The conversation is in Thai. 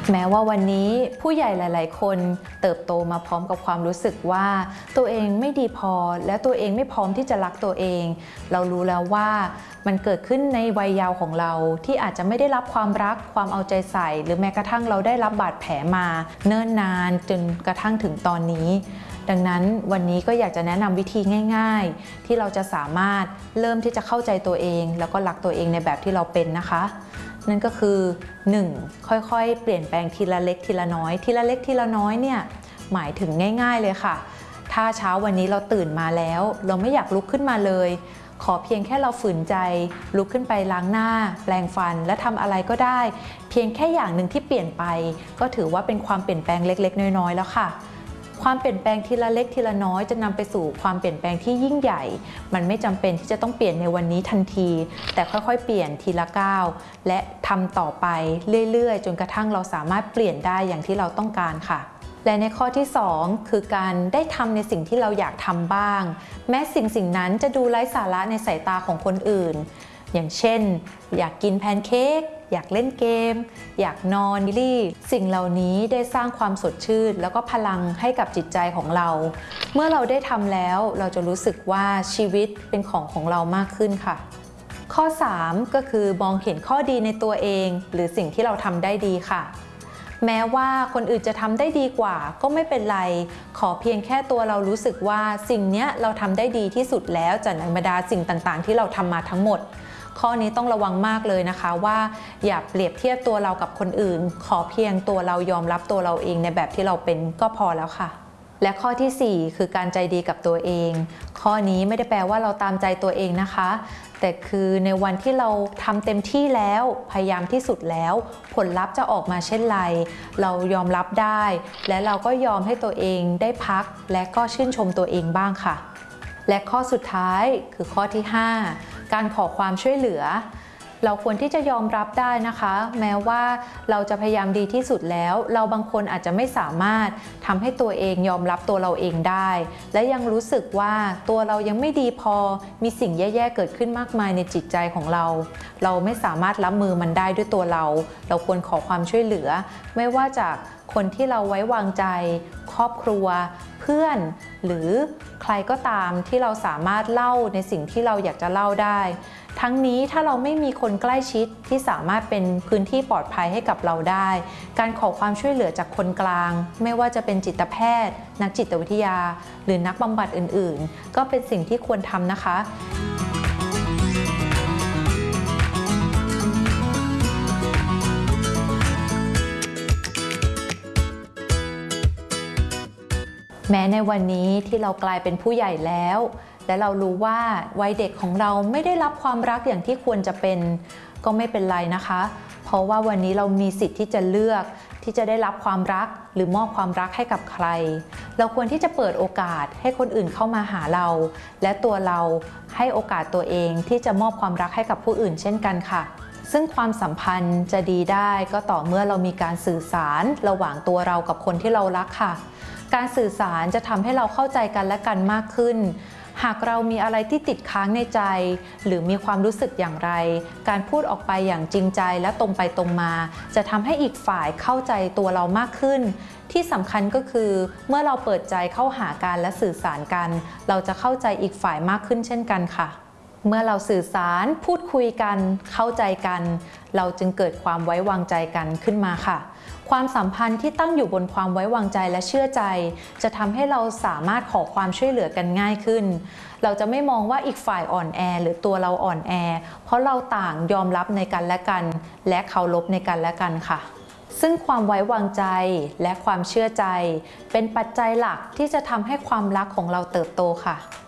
แม้ว่าวันนี้ผู้ใหญ่หลายๆคนเติบโตมาพร้อมกับความรู้สึกว่าตัวเองไม่ดีพอและตัวเองไม่พร้อมที่จะรักตัวเองเรารู้แล้วว่ามันเกิดขึ้นในวัยเยาว์ของเราที่อาจจะไม่ได้รับความรักความเอาใจใส่หรือแม้กระทั่งเราได้รับบาดแผลมาเนิ่นนานจนกระทั่งถึงตอนนี้ดังนั้นวันนี้ก็อยากจะแนะนำวิธีง่ายๆที่เราจะสามารถเริ่มที่จะเข้าใจตัวเองแล้วก็รักตัวเองในแบบที่เราเป็นนะคะนั่นก็คือ 1. ค่อยๆเปลี่ยนแปลงทีละเล็กทีละน้อยทีละเล็กทีละน้อยเนี่ยหมายถึงง่ายๆเลยค่ะถ้าเช้าวันนี้เราตื่นมาแล้วเราไม่อยากลุกขึ้นมาเลยขอเพียงแค่เราฝืนใจลุกขึ้นไปล้างหน้าแปรงฟันและทำอะไรก็ได้เพียงแค่อย่างหนึ่งที่เปลี่ยนไปก็ถือว่าเป็นความเปลี่ยนแปลงเล็กๆน้อยๆแล้วค่ะความเปลี่ยนแปลงทีละเล็กทีละน้อยจะนำไปสู่ความเปลี่ยนแปลงที่ยิ่งใหญ่มันไม่จำเป็นที่จะต้องเปลี่ยนในวันนี้ทันทีแต่ค่อยๆเปลี่ยนทีละก้าวและทำต่อไปเรื่อยๆจนกระทั่งเราสามารถเปลี่ยนได้อย่างที่เราต้องการค่ะและในข้อที่2คือการได้ทำในสิ่งที่เราอยากทำบ้างแม้สิ่งนั้นจะดูไร้สาระในสายตาของคนอื่นอย่างเช่นอยากกินแพนเค้กอยากเล่นเกมอยากนอนสิ่งเหล่านี้ได้สร้างความสดชื่นแล้วก็พลังให้กับจิตใจของเราเมื่อเราได้ทำแล้วเราจะรู้สึกว่าชีวิตเป็นของเรามากขึ้นค่ะข้อ3ก็คือมองเห็นข้อดีในตัวเองหรือสิ่งที่เราทำได้ดีค่ะแม้ว่าคนอื่นจะทำได้ดีกว่าก็ไม่เป็นไรขอเพียงแค่ตัวเรารู้สึกว่าสิ่งเนี้ยเราทำได้ดีที่สุดแล้วจากบรรดาสิ่งต่างๆที่เราทำมาทั้งหมดข้อนี้ต้องระวังมากเลยนะคะว่าอย่าเปรียบเทียบตัวเรากับคนอื่นขอเพียงตัวเรายอมรับตัวเราเองในแบบที่เราเป็นก็พอแล้วค่ะและข้อที่4คือการใจดีกับตัวเองข้อนี้ไม่ได้แปลว่าเราตามใจตัวเองนะคะแต่คือในวันที่เราทำเต็มที่แล้วพยายามที่สุดแล้วผลลัพธ์จะออกมาเช่นไรเรายอมรับได้และเราก็ยอมให้ตัวเองได้พักและก็ชื่นชมตัวเองบ้างค่ะและข้อสุดท้ายคือข้อที่5การขอความช่วยเหลือเราควรที่จะยอมรับได้นะคะแม้ว่าเราจะพยายามดีที่สุดแล้วเราบางคนอาจจะไม่สามารถทำให้ตัวเองยอมรับตัวเราเองได้และยังรู้สึกว่าตัวเรายังไม่ดีพอมีสิ่งแย่ๆเกิดขึ้นมากมายในจิตใจของเราเราไม่สามารถรับมือมันได้ด้วยตัวเราควรขอความช่วยเหลือไม่ว่าจากคนที่เราไว้วางใจครอบครัวเพื่อนหรือใครก็ตามที่เราสามารถเล่าในสิ่งที่เราอยากจะเล่าได้ทั้งนี้ถ้าเราไม่มีคนใกล้ชิดที่สามารถเป็นพื้นที่ปลอดภัยให้กับเราได้การขอความช่วยเหลือจากคนกลางไม่ว่าจะเป็นจิตแพทย์นักจิตวิทยาหรือนักบำบัดอื่นๆก็เป็นสิ่งที่ควรทำนะคะแม้ในวันนี้ที่เรากลายเป็นผู้ใหญ่แล้วและเรารู้ว่าวัยเด็กของเราไม่ได้รับความรักอย่างที่ควรจะเป็นก็ไม่เป็นไรนะคะเพราะว่าวันนี้เรามีสิทธิ์ที่จะเลือกที่จะได้รับความรักหรือมอบความรักให้กับใครเราควรที่จะเปิดโอกาสให้คนอื่นเข้ามาหาเราและตัวเราให้โอกาสตัวเองที่จะมอบความรักให้กับผู้อื่นเช่นกันค่ะซึ่งความสัมพันธ์จะดีได้ก็ต่อเมื่อเรามีการสื่อสารระหว่างตัวเรากับคนที่เรารักค่ะการสื่อสารจะทำให้เราเข้าใจกันและกันมากขึ้นหากเรามีอะไรที่ติดค้างในใจหรือมีความรู้สึกอย่างไรการพูดออกไปอย่างจริงใจและตรงไปตรงมาจะทำให้อีกฝ่ายเข้าใจตัวเรามากขึ้นที่สำคัญก็คือเมื่อเราเปิดใจเข้าหากันและสื่อสารกันเราจะเข้าใจอีกฝ่ายมากขึ้นเช่นกันค่ะเมื่อเราสื่อสารพูดคุยกันเข้าใจกันเราจึงเกิดความไว้วางใจกันขึ้นมาค่ะความสัมพันธ์ที่ตั้งอยู่บนความไว้วางใจและเชื่อใจจะทำให้เราสามารถขอความช่วยเหลือกันง่ายขึ้นเราจะไม่มองว่าอีกฝ่ายอ่อนแอหรือตัวเราอ่อนแอเพราะเราต่างยอมรับในกันและกันและเคารพในกันและกันค่ะซึ่งความไว้วางใจและความเชื่อใจเป็นปัจจัยหลักที่จะทำให้ความรักของเราเติบโตค่ะ